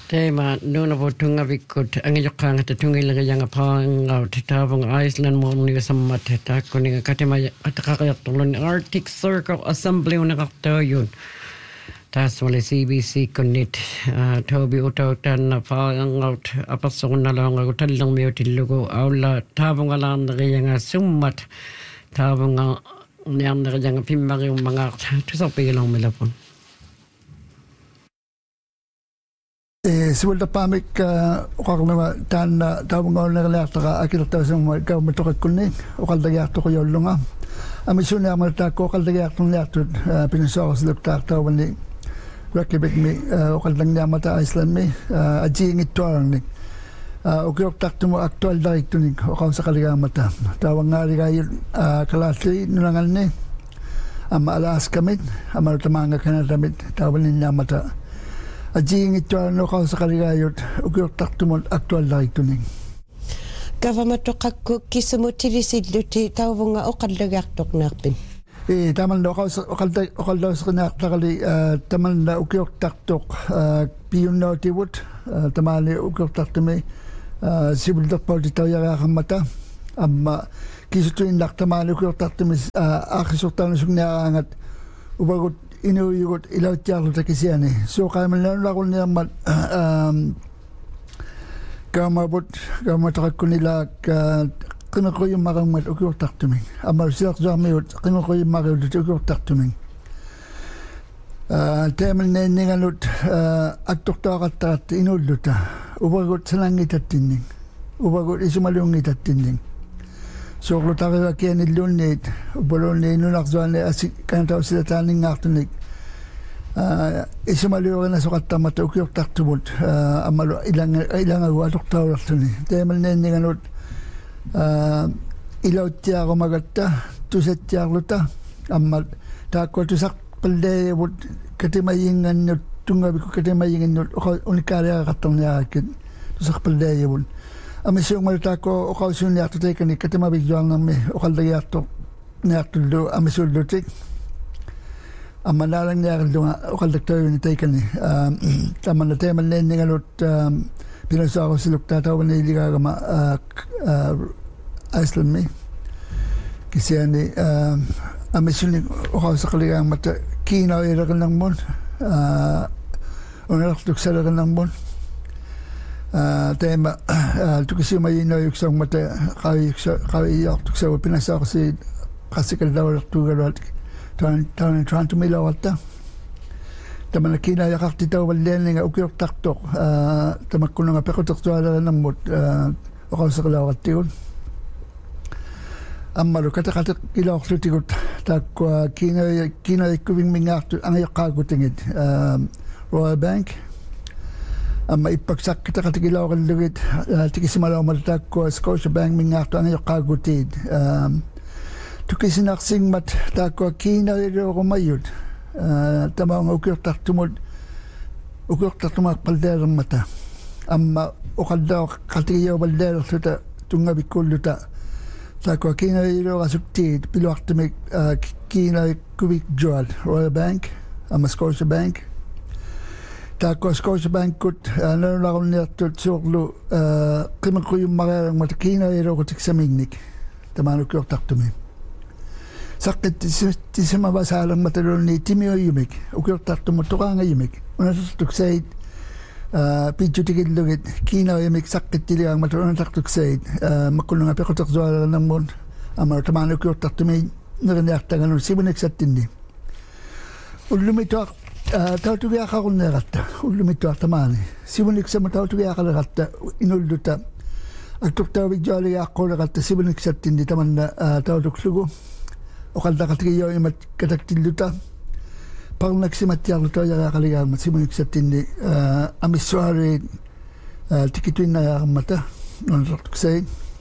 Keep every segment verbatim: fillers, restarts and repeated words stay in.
Tema nuna po tunga vikut ang iyokang at tungilaga yang pangaw titawang Iceland mo ni sammat tako ni katema at kakayatulon Arctic Circle Assembly na kaktayon. Tas wala C B C kunit Toby utautan na pangaw apasong na lang ang talang may utilugo aula tawang alam na kaya nga summat tawang niyang na kaya nga pimag yung mga tusapilang milapon. Siwalda pamik ukarnama tan tawang na kalata akil tawang ka matukad kunni ukaldagyato ko yolunga amisyon na amalta ko ukaldagyato yato pinasakos lukta tawang ni rakibik mi ukaldang niya mata Iceland mi aji ngitwarang ni ukyok takto mo aktual daikto ni ukaw sa kaligamata tawang nga rigayil kalati nunangal ni ama alas kamit ama tamanga kanadamit tawang niya mata Ajing ito ano ka sa kaligayot, ugyok taktumon aktual na ito ning. Kavamatok ako kisamutilisid luti tawang nga okaldagaktok nakpin. Eh, taman na ako sa okaldaw sa kanaktakali, taman na ugyok taktok, piyon na tiwot, taman na ugyok taktumi, sibuldak pa dito yung akang mata, ama kisutuin lak taman na ugyok taktumi, akisok na siyang naangat, ubagot, inuyugot ilaw tiyalo ta kisiyani. So kaya man lang lakon niya mat kamabot kamatakot ko nila kano ko yung makang mat ukyok taktuming. Amar silak zamiyot kano ko yung makang mat ukyok taktuming. Temen na ninganot aktok takat takat inuldo ta. Ubagot salangit at tinding. Ubagot isumalungit at tinding. So kung tayo kaya nilunit, balon na inunak doon na kanataw sila taning ngaktunik. Isumaliw ka na sukat tamat, ukyok taktumot, amalo ilang agawatok tao laktuni. Tayo man na hindi ganot, ilaw tiya ako magata, tuset tiya ako ta, amal, tako tusak palde, katimayingan nyo, tungabi ko katimayingan nyo, unikari akatang niya akin, tusak palde yun. Amisyon malita ko ukaw sun yato tayo kani katimabigyan namin ukal da yato yato do amisyon lutik amanalang niya kaldo ukal da tayo ni tayo kani taman na tayo man nene ngalot pinasa ako siluk tatawa na iliga kama Iceland mi kasi ani amisyon ni ukaw sa kaligang mata kinaw irakan ng mon unalak tuksala kan ng mon tema tu kasi may ino yung isang mata kaya kaya tu kasi pinasa kasi kasi kaldaw tu galat tan tan tan tu may lawata taman nakina yakak titaw walen nga ukyok taktok tamak ko nga pekotok tu ala ng mot o sa kalawat tiyon amalo kata kata ilaw tu tigot tak kina kina ikubing mingat ang yakago tingid Royal Bank ama ipagsak kita katigilaw kan lugit tikisimalaw malatak ko Scotiabank mingato ang yakagutid tukisinaksing mat tako kina iro ko mayud tamang ukyok taktumod ukyok taktumak palderang mata ama ukadaw katigilaw balder suta tungabi kuluta tako kina iro kasuktid piluaktamik kina kubik joad Royal Bank ama Scotiabank Tako Scotiabank kut naroon ako niya tutsuklo kima ko yung makarang matakina iro ko tiksamignik tamano ko takto mi sakit tisima basalang matalon ni Timio yumik ukyok takto mo tuka nga yumik unatutuk sayid pidyo tikid lugit kina yumik sakit tili ang matalon taktuk sayid makulong nga pekotak zuwala ng mon amar tamano ko takto mi naranyak tangan sibunik sa tindi ulumito ako tau tu ya ka kun neratta ulumito tamani sibunik sa tau tu ya ka neratta inulduta aktok tau bi jali ya ko neratta sibunik sa tindi taman tau tu klugo o kalda katiyo imat kataktiluta pang nagsimat ya luto ya ka liga sibunik sa tindi amiswari tikituin na mata non tok say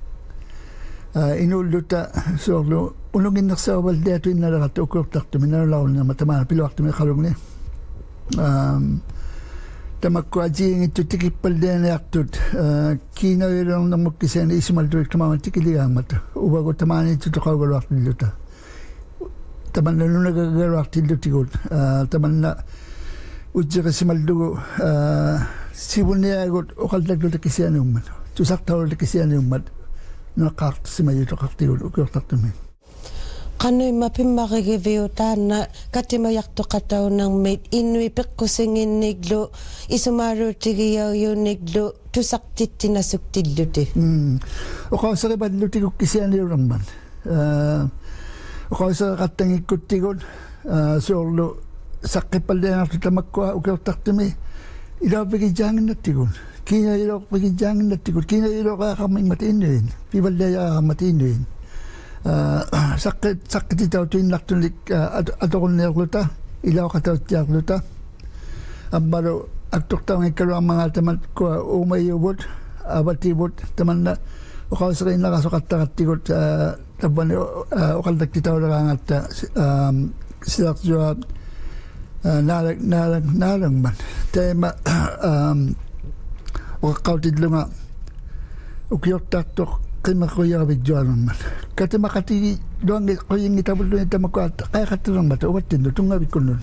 inulduta so unungin na sa walde tu na neratta ko takto minalaw na matama pilwak tu kalong ni Um, tamak ko aji ito tikipal din yaktut kina yung nang magkisena isimal doon tamaman tikiligang mata uba ko tamaman ito to kawalwak niluta taman na nung nagagalwak nilutikot taman na uji kasi maldugo sibunia gut okaldaglo de kisianumman tusaqtawlo de kisianummat naqart simayuto qartiul ukurtartumi qanui mapimmarigivio taana katimayartoqataunarmit innui peqqusinginniklu isumaaruutigiyauyuunniklu tusaqtittinasuktilluti mm oqausariballutiguk kisianiuramman uh oqausaqattangikuttigut suorlu saqqipallianartu tamakkua ukurtartumi ilaapigijjaanginnattigun kiina iloqpigijjaanginnattigut kiina iloqaaqarmingmat innuin pivalliaaqarmat innuin saqqit saqqititautuinnartunik atorunniarluta ilaoqatauttiarluta ammalu aktortaungikkaluarmangaatamat kua uumayuvut avativut tamanna oqauseriinnaqasoqattaqattigut tappani oqaltaktitauleraangatta silartua naalang naalang naalangman teema oqaqqautillunga ukiortartoq qimaquyarabijjualumman katimaqati luangi qoyingitavullu tamakkuat qaiqattilormata uvattinnu tungavikkunnun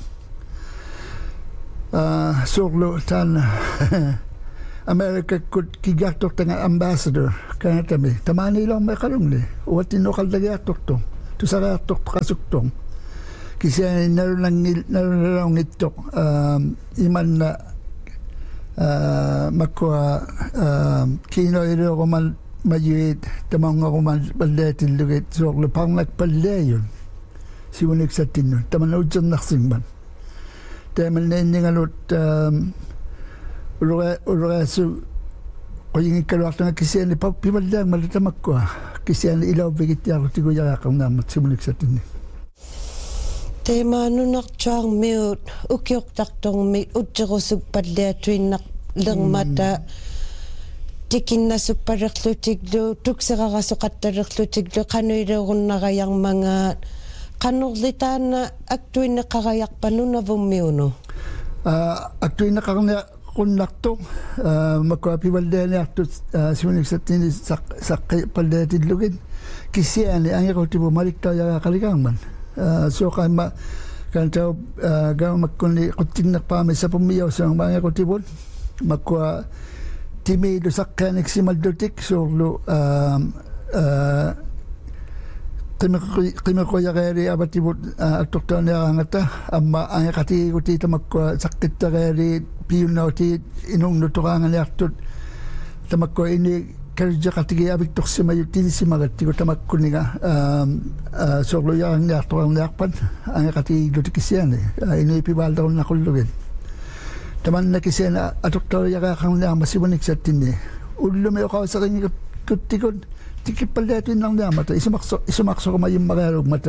soorlu taana America kut kigartortanga ambassador kanatami tamaniilorma qalungni uvattinnu qaldagiartortu tusariartorqasuktorm kisiani narunangil narunangittoq imanna makua kino iroman majuit tamangaruman balleetillugit soorlu parnak palleeyun siunik sattinnu tamanna ujjernarsimman tamannainningalut ulura ulurasu qoyingikkaluartanga kisiani pivallaangmalu tamakkua kisiani ilauvigittiarutiguyaaqarnaammat siunik sattinni teemaanunartuarmiut ukiortartormi utjerusuk palliatuinnaq lermata tikinnasuppalerlutiglu tukserarasoqattalerlutiglu qanuileerunnarayarmangaat qanorlitaana aktuinneqarayarpanunavummiunu aktuinneqarnia qunnartu makua pivallianiartut siuniksatini saqqi palliatillugit kisiani angerutivu maliktaajaqaligaarman soqaimma kantau gamakkuni quttinnerpaami sapummiausuangmaangerutivut makua timiilu saqqaaniksimallutik soorlu qimeqoyaqaali avativut attortaaniaraangata amma angeqatigiguti tamakkua saqqittaqaali piunnauti inungnutoraanganiartut tamakkua ini karjaqatigi aviktorsimayut tilisimagattigu tamakkuniga soorluyaranniartoranniarpan angeqatigiglutikisiani ini pivaldarunnaqullugen tamanna kisiana atortoruyaqaaqarniarma sivuniksattini ullumi oqauserinnikuttikut tikippallaatuinnarniarmata isumaqso isumaqsorumayimmaqialugmata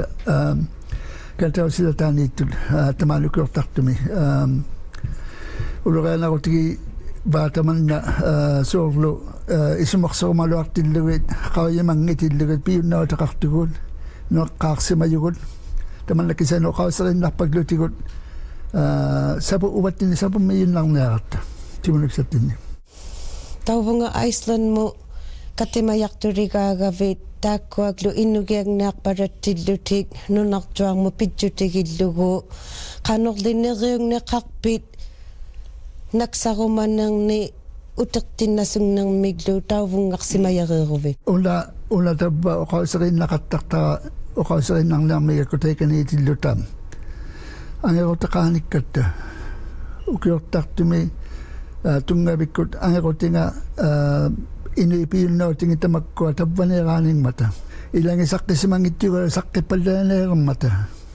kantausilataaniittut tamanukiortartumi ulureanarutigi vaatamanna soorlu isumaqsorumaluartillugit qauyimangitillugit piunnautaqartugut nuaqqaarsimayugut tamanna kisana oqauserinnarpaglutigut sabu uvattini sabu miyunnarniaratta timunuksattinni tauvunga Iceland mu katimayarturigaagavit taakkuaklu innugiagnaarparattillutik nunartuarmu pitjutigillugu qanorlineriungneqarpit naksarumanerni utertinnasungnermiglu tauvungarsimayareeruvit ula ula tabba oqauserinnaqattartara oqauserinnarniarmigakutaikaniitillutam angerutaqaanikkatta ukiortartumi tungavikkut angerutinga inuipiunnautingi tamakkua tavvaneeraaningmata ilangi saqqisimanngittuga saqqippallaneermata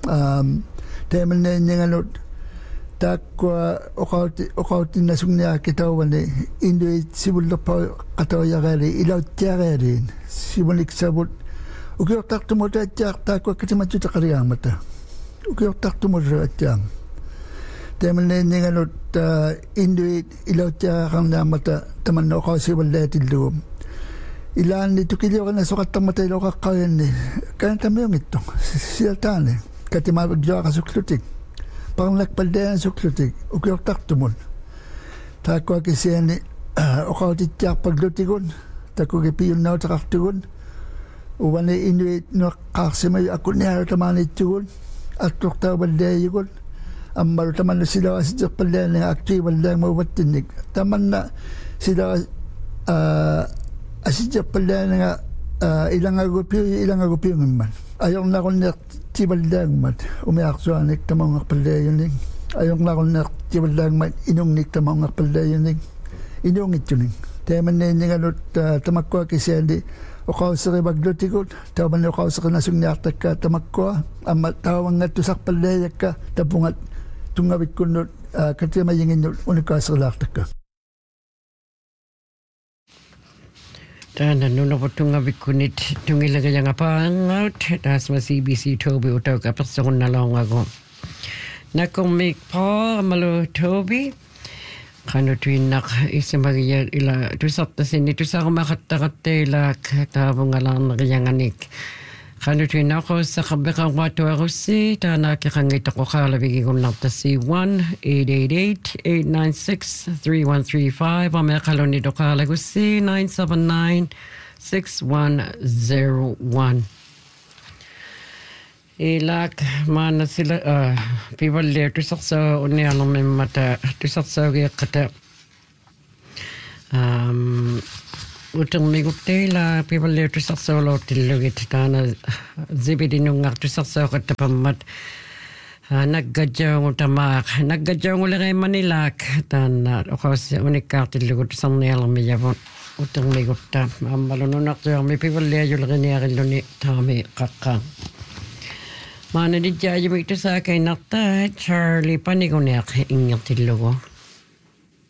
teemannainningalut taakkua oqauti oqautinnasunniaakki tauvani inuit sivullerpa qatoyaqaali ilauttiaqaaliin sivuniksamut ukiortartumut attiaq taakkua kitimatutaqaliaarmata ukiortartumullu attiaang teemannainningalut inuit ilauttiaqarniarmata tamanna oqausivallaatillugum ilaanni tukiliorana soqattarmata iloqaqqayanni kanatamiungittu sialtaani katimaavigjuaqasuklutik parnak paldean suklutik ukiortartumul taakkua kisiani oqautittiarpaglutigun takkugi piunnautaqartugun uvani inuit nuaqqaarsimayu akkunniarutamaanittugun attortauvallaayugun Amma taman na sila kasi pala ng aktibo lang mawatinig. Taman na sila uh, asidya pala nga uh, ilang agupyo, ilang agupyo naman. Ayong na kung naktibal lang mat, umiaksuanik tamang pala yun eh. Ayong na kung naktibal lang mat, inungnik tamang pala yun eh. Inungit yun eh. Taman na yun nga lot tamakwa kasi hindi o kausari baglotikot, taman na o kausari nasong niaktak ka tamakwa, ama tawang nga tusak pala ka, tapungat tungawit ko not kati mayingin not unikasari laktak ka. Tana nuna po tungawit ko nit tungilaga yang apangaut, tas ma C B C Toby utaw kapasakon na lang ako. Nakong may pa malo Toby, kano tuin nak isimagya ila tusap ta sin ito sa kumakatakate ila katabong alang nagayanganik. Kano tuin ako sa kabekang wato ako si tana kakangit ako kalabigi kong nakta si one eight eight eight eight nine six three one three five o may kalon nito kalago si nine seven nine six one zero one. Ilak mana sila uh, people there to saksa uni alam may mata to saksa kaya kata um utang migot tela people there to saksa lo tilugit tana zibidi nung to saksa kata pamat naggadyaw tamak naggadyaw ulay Manilak tana o kasi unikak tilugot sang nialang may yabon utang migot ta amalonunak to may people there yung laki niya ni tami kakang. Mana di jaya itu sa kay nakta Charlie panigonek ingat tilugo.